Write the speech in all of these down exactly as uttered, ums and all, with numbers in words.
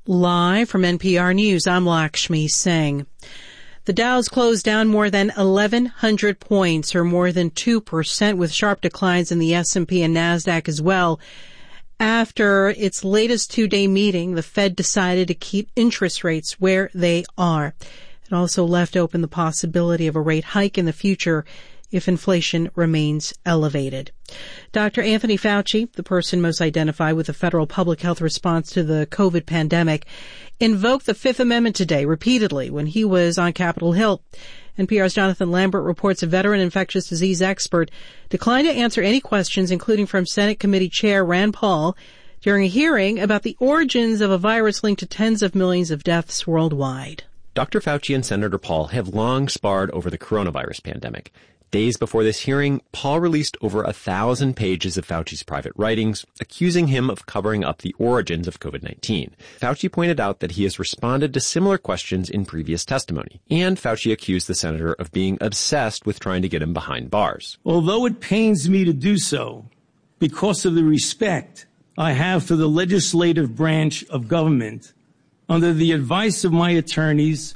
Live from N P R News, I'm Lakshmi Singh. The Dow's closed down more than eleven hundred points, or more than two percent, with sharp declines in the S and P and NASDAQ as well. After its latest two-day meeting, the Fed decided to keep interest rates where they are. It also left open the possibility of a rate hike in the future if inflation remains elevated. Doctor Anthony Fauci, the person most identified with the federal public health response to the COVID pandemic, invoked the Fifth Amendment today repeatedly when he was on Capitol Hill. N P R's Jonathan Lambert reports a veteran infectious disease expert declined to answer any questions, including from Senate Committee Chair Rand Paul, during a hearing about the origins of a virus linked to tens of millions of deaths worldwide. Doctor Fauci and Senator Paul have long sparred over the coronavirus pandemic. Days before this hearing, Paul released over a thousand pages of Fauci's private writings, accusing him of covering up the origins of COVID nineteen. Fauci pointed out that he has responded to similar questions in previous testimony, and Fauci accused the senator of being obsessed with trying to get him behind bars. Although it pains me to do so, because of the respect I have for the legislative branch of government, under the advice of my attorneys,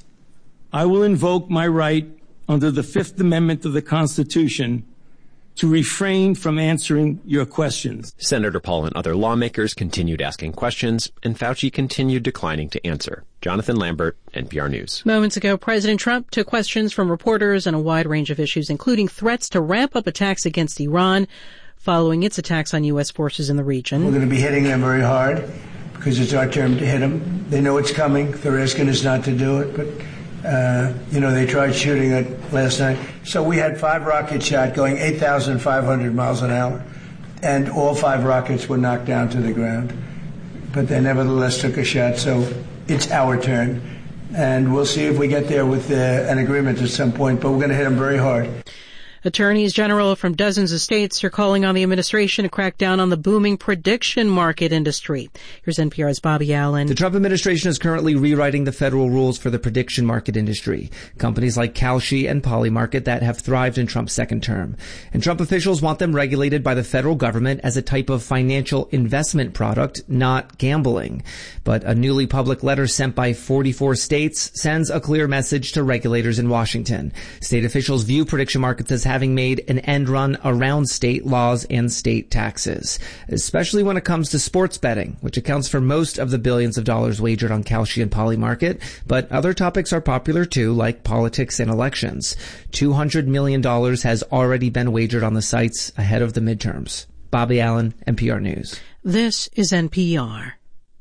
I will invoke my right under the Fifth Amendment of the Constitution to refrain from answering your questions. Senator Paul and other lawmakers continued asking questions, and Fauci continued declining to answer. Jonathan Lambert, N P R News. Moments ago, President Trump took questions from reporters on a wide range of issues, including threats to ramp up attacks against Iran following its attacks on U S forces in the region. We're going to be hitting them very hard because it's our turn to hit them. They know it's coming. They're asking us not to do it, but Uh, you know, they tried shooting it last night. So we had five rockets shot going eight thousand five hundred miles an hour, and all five rockets were knocked down to the ground. But they nevertheless took a shot, so it's our turn. And we'll see if we get there with uh, an agreement at some point, but we're going to hit them very hard. Attorneys general from dozens of states are calling on the administration to crack down on the booming prediction market industry. Here's N P R's Bobby Allen. The Trump administration is currently rewriting the federal rules for the prediction market industry. Companies like Kalshi and Polymarket that have thrived in Trump's second term. And Trump officials want them regulated by the federal government as a type of financial investment product, not gambling. But a newly public letter sent by forty-four states sends a clear message to regulators in Washington. State officials view prediction markets as having made an end run around state laws and state taxes, especially when it comes to sports betting, which accounts for most of the billions of dollars wagered on Kalshi and Polymarket. But other topics are popular too, like politics and elections. two hundred million dollars has already been wagered on the sites ahead of the midterms. Bobby Allen, N P R News. This is N P R.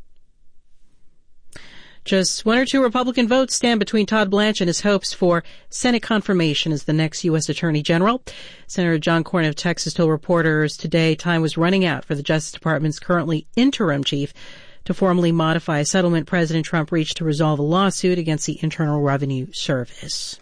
Just one or two Republican votes stand between Todd Blanche and his hopes for Senate confirmation as the next U S Attorney General. Senator John Cornyn of Texas told reporters today time was running out for the Justice Department's currently interim chief to formally modify a settlement President Trump reached to resolve a lawsuit against the Internal Revenue Service.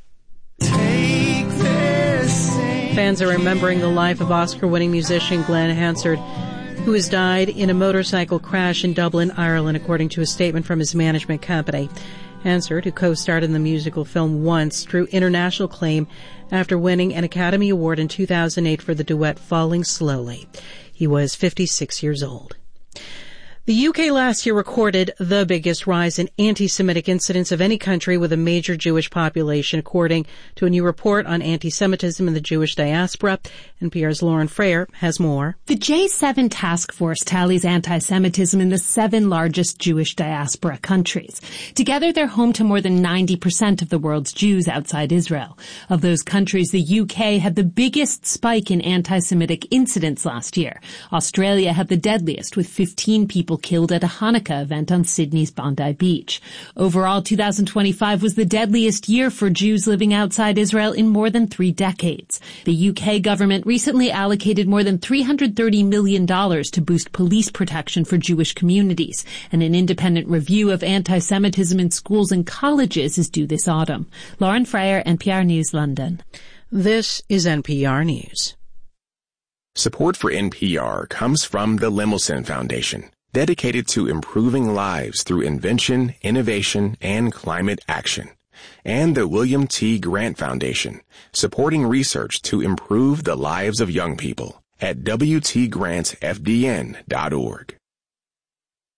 Take this. Fans are remembering the life of Oscar-winning musician Glenn Hansard, who has died in a motorcycle crash in Dublin, Ireland, according to a statement from his management company. Hansard, who co-starred in the musical film Once, drew international acclaim after winning an Academy Award in two thousand eight for the duet Falling Slowly. He was fifty-six years old. The U K last year recorded the biggest rise in anti-Semitic incidents of any country with a major Jewish population, according to a new report on anti-Semitism in the Jewish diaspora. N P R's Lauren Freyer has more. The J seven task force tallies anti-Semitism in the seven largest Jewish diaspora countries. Together, they're home to more than ninety percent of the world's Jews outside Israel. Of those countries, the U K had the biggest spike in anti-Semitic incidents last year. Australia had the deadliest, with fifteen people killed at a Hanukkah event on Sydney's Bondi Beach. Overall, two thousand twenty-five was the deadliest year for Jews living outside Israel in more than three decades. The U K government recently allocated more than three hundred thirty million dollars to boost police protection for Jewish communities, and an independent review of anti-Semitism in schools and colleges is due this autumn. Lauren Freyer, N P R News, London. This is N P R News. Support for N P R comes from the Lemelson Foundation, dedicated to improving lives through invention, innovation, and climate action. And the William T. Grant Foundation, supporting research to improve the lives of young people at W T grant F D N dot org.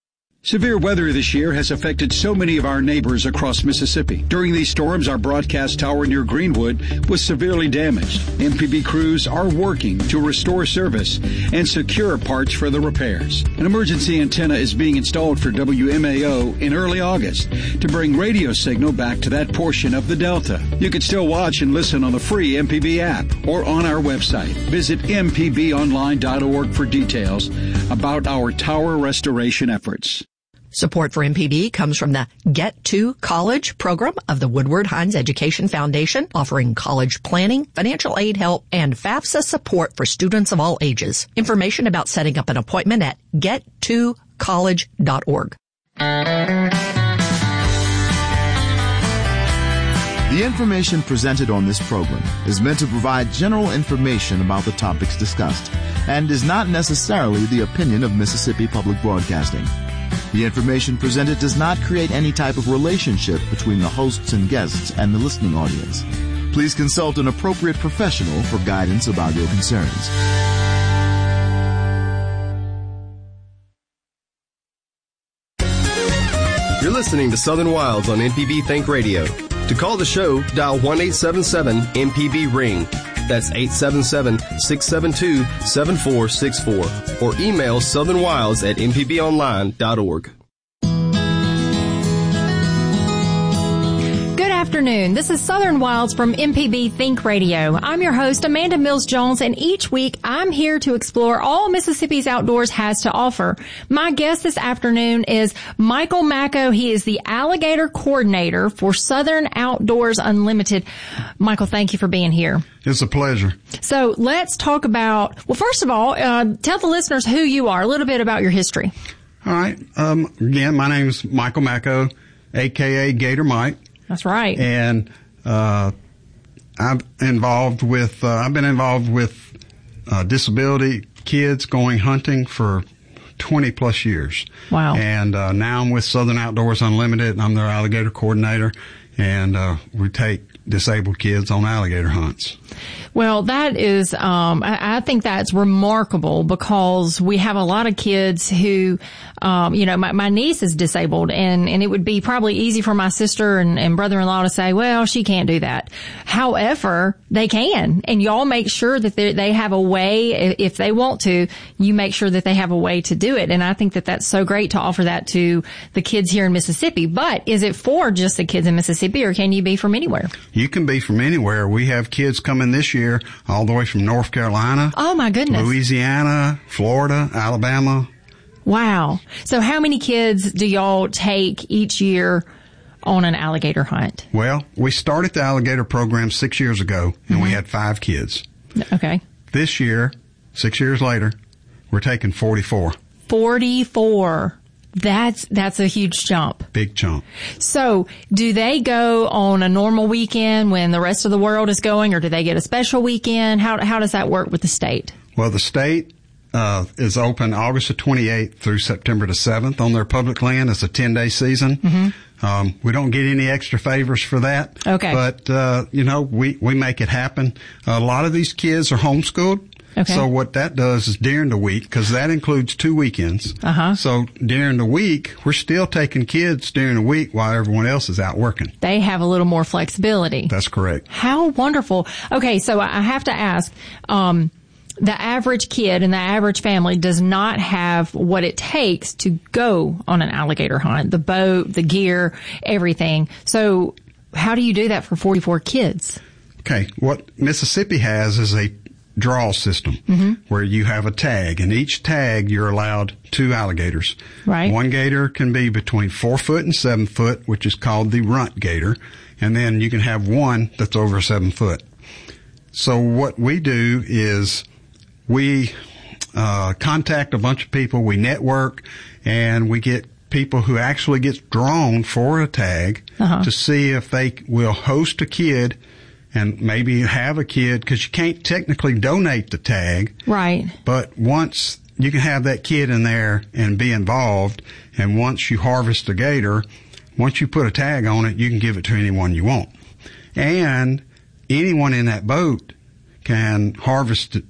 Severe weather this year has affected so many of our neighbors across Mississippi. During these storms, our broadcast tower near Greenwood was severely damaged. M P B crews are working to restore service and secure parts for the repairs. An emergency antenna is being installed for W M A O in early August to bring radio signal back to that portion of the Delta. You can still watch and listen on the free M P B app or on our website. Visit m p b online dot org for details about our tower restoration efforts. Support for M P B comes from the Get to College program of the Woodward Hines Education Foundation, offering college planning, financial aid help, and FAFSA support for students of all ages. Information about setting up an appointment at get to college dot org. The information presented on this program is meant to provide general information about the topics discussed and is not necessarily the opinion of Mississippi Public Broadcasting. The information presented does not create any type of relationship between the hosts and guests and the listening audience. Please consult an appropriate professional for guidance about your concerns. You're listening to Southern Wilds on M P B Think Radio. To call the show, dial one eight seven seven M P B ring. That's eight seven seven, six seven two, seven four six four. Or email southernwilds at m p b online dot org. Good afternoon. This is Southern Wilds from M P B Think Radio. I'm your host, Amanda Mills-Jones, and each week I'm here to explore all Mississippi's outdoors has to offer. My guest this afternoon is Michael Macko. He is the Alligator Coordinator for Southern Outdoors Unlimited. Michael, thank you for being here. It's a pleasure. So let's talk about, well, first of all, uh, tell the listeners who you are, a little bit about your history. All right. Um, again, my name is Michael Macko, a k a. Gator Mike. That's right. And uh I'm involved with, uh, I've been involved with uh, disability kids going hunting for twenty plus years. Wow. And uh, now I'm with Southern Outdoors Unlimited, and I'm their alligator coordinator, and uh, we take disabled kids on alligator hunts. Well, that is, um, I, I think that's remarkable because we have a lot of kids who, um, you know, my, my niece is disabled, and, and it would be probably easy for my sister and, and brother-in-law to say, well, she can't do that. However, they can, and y'all make sure that they, they have a way, if they want to, you make sure that they have a way to do it. And I think that that's so great to offer that to the kids here in Mississippi. But is it for just the kids in Mississippi, or can you be from anywhere? You can be from anywhere. We have kids coming this year all the way from North Carolina. Oh, my goodness. Louisiana, Florida, Alabama. Wow. So how many kids do y'all take each year on an alligator hunt? Well, we started the alligator program six years ago, and mm-hmm. we had five kids. Okay. This year, six years later, we're taking forty-four. forty-four. That's, that's a huge jump. Big jump. So do they go on a normal weekend when the rest of the world is going, or do they get a special weekend? How, how does that work with the state? Well, the state, uh, is open August the twenty-eighth through September the seventh on their public land. It's a ten day season. Mm-hmm. Um, we don't get any extra favors for that. Okay. But, uh, you know, we, we make it happen. A lot of these kids are homeschooled. Okay. So what that does is during the week, because that includes two weekends. Uh-huh. So during the week, we're still taking kids during the week while everyone else is out working. They have a little more flexibility. That's correct. How wonderful. Okay, so I have to ask, um, the average kid and the average family does not have what it takes to go on an alligator hunt, the boat, the gear, everything. So how do you do that for forty-four kids? Okay, what Mississippi has is a draw system mm-hmm. where you have a tag, and each tag you're allowed two alligators. Right. One gator can be between four foot and seven foot, which is called the runt gator, and then you can have one that's over seven foot. So what we do is we uh contact a bunch of people, we network, and we get people who actually get drawn for a tag uh-huh. to see if they will host a kid and maybe have a kid, because you can't technically donate the tag. Right. But once you can have that kid in there and be involved, and once you harvest a gator, once you put a tag on it, you can give it to anyone you want. And anyone in that boat can harvest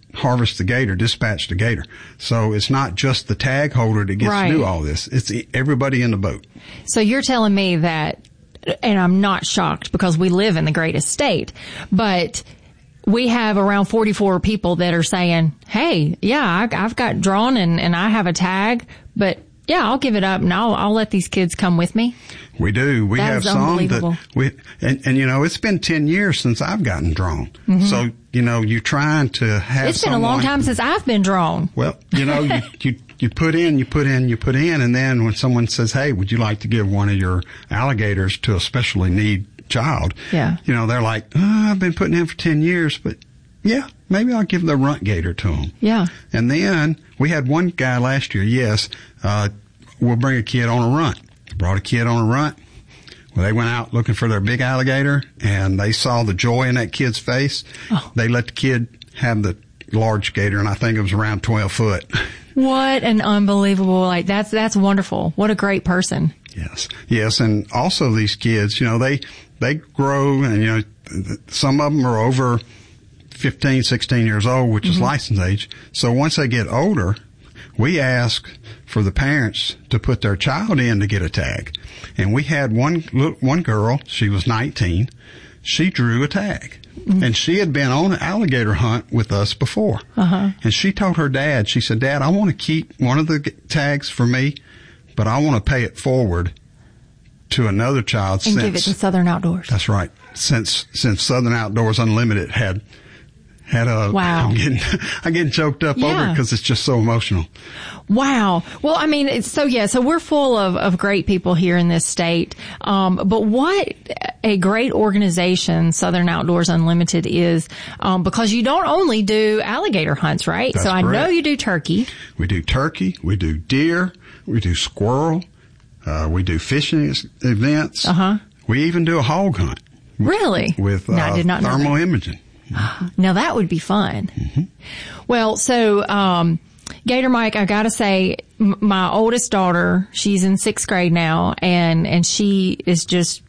harvest the gator, dispatch the gator. So it's not just the tag holder that gets Right. to do all this. It's everybody in the boat. So you're telling me that, and I'm not shocked because we live in the greatest state, but we have around forty-four people that are saying, hey, yeah, I, I've got drawn and, and I have a tag, but yeah, I'll give it up and I'll, I'll let these kids come with me. We do. We That have is some unbelievable. that we, and, and you know, it's been ten years since I've gotten drawn. Mhm. So, you know, you're trying to have It's been a long someone- time since I've been drawn. Well, you know, you, you, you put in, you put in, you put in, and then when someone says, hey, would you like to give one of your alligators to a specially need child? Yeah. You know, they're like, oh, I've been putting in for ten years, but yeah, maybe I'll give the runt gator to them. Yeah. And then we had one guy last year, yes, uh, we'll bring a kid on a runt. Brought a kid on a runt. Well, they went out looking for their big alligator, and they saw the joy in that kid's face. Oh. They let the kid have the large gator, and I think it was around twelve foot. What an unbelievable, like, that's, that's wonderful. What a great person. Yes. Yes. And also these kids, you know, they, they grow and, you know, some of them are over fifteen, sixteen years old, which mm-hmm. is license age. So once they get older, we ask for the parents to put their child in to get a tag. And we had one, one girl, she was nineteen. She drew a tag. Mm-hmm. And she had been on an alligator hunt with us before. Uh-huh. And she told her dad, she said, Dad, I want to keep one of the tags for me, but I want to pay it forward to another child. And since, give it to Southern Outdoors. That's right. Since, since Southern Outdoors Unlimited had, had a, wow. I'm getting, I'm getting choked up Yeah. over it because it's just so emotional. Wow. Well, I mean, it's, so yeah, so we're full of, of great people here in this state. Um, but what a great organization Southern Outdoors Unlimited is, um, because you don't only do alligator hunts, right? That's so I know correct. you do turkey. We do turkey, we do deer, we do squirrel, uh, we do fishing events. Uh-huh. We even do a hog hunt. Really? With uh, No, I did not know thermal that. imaging. Now that would be fun. Mm-hmm. Well, so, um, Gator Mike, I gotta say, m- my oldest daughter, she's in sixth grade now, and, and she is just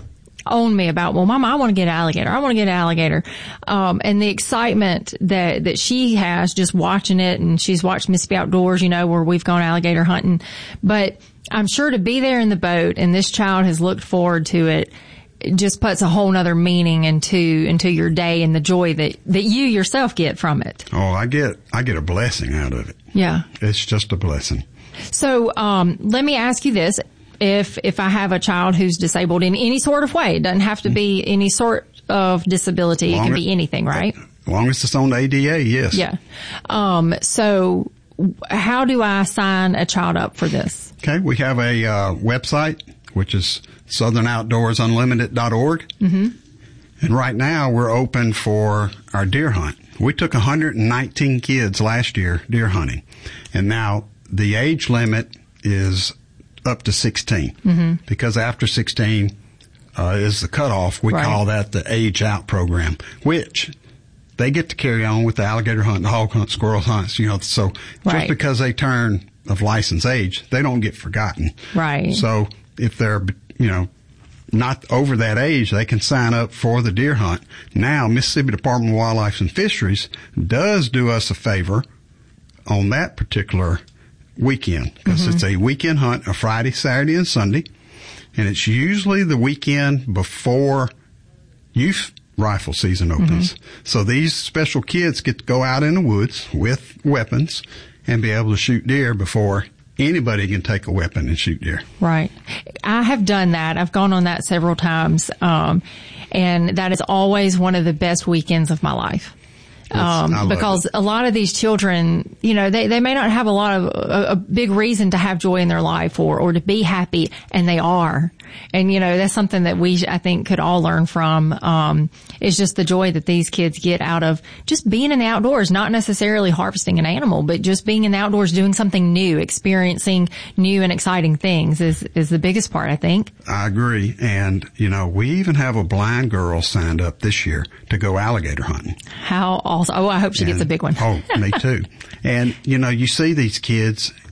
on me about, well, Mama, I want to get an alligator. I want to get an alligator. Um, and the excitement that, that she has just watching it, and she's watched Mississippi Outdoors, you know, where we've gone alligator hunting. But I'm sure to be there in the boat, and this child has looked forward to it, it just puts a whole nother meaning into, into your day and the joy that, that you yourself get from it. Oh, I get, I get a blessing out of it. Yeah. It's just a blessing. So, um, let me ask you this. If, if I have a child who's disabled in any sort of way, it doesn't have to be any sort of disability. It can be anything, right? As long as it's on the A D A, yes. Yeah. Um, so how do I sign a child up for this? Okay. We have a, uh, website, which is southern outdoors unlimited dot org. Mm-hmm. And right now we're open for our deer hunt. We took one hundred nineteen kids last year deer hunting. And now the age limit is up to sixteen. Mm-hmm. Because after sixteen, uh, is the cutoff. We Right. call that the age out program, which they get to carry on with the alligator hunt, the hog hunt, squirrel hunts, you know, so Right. just because they turn of license age, they don't get forgotten. Right. So if they're, you know, not over that age, they can sign up for the deer hunt. Now, Mississippi Department of Wildlife and Fisheries does do us a favor on that particular weekend, because Mm-hmm. it's a weekend hunt, a Friday, Saturday, and Sunday, and it's usually the weekend before youth rifle season opens. Mm-hmm. So these special kids get to go out in the woods with weapons and be able to shoot deer before anybody can take a weapon and shoot deer. Right. I have done that. I've gone on that several times. Um, and that is always one of the best weekends of my life. Um, I love because it. a lot of these children, you know, they, they may not have a lot of, a, a big reason to have joy in their life or, or to be happy, and they are. And, you know, that's something that we, I think, could all learn from, um, is just the joy that these kids get out of just being in the outdoors, not necessarily harvesting an animal, but just being in the outdoors, doing something new, experiencing new and exciting things is, is the biggest part, I think. I agree. And, you know, we even have a blind girl signed up this year to go alligator hunting. How awesome. Oh, I hope she gets a And- big one. Oh, me too. And, you know, you see these kids